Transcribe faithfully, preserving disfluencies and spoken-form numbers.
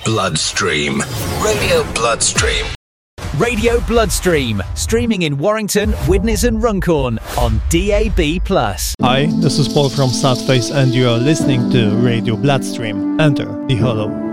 Bloodstream. Radio Bloodstream. Radio Bloodstream, streaming in Warrington, Widnes and Runcorn on D A B plus. Hi, this is Paul from Sadface and you are listening to Radio Bloodstream. Enter the Hollow.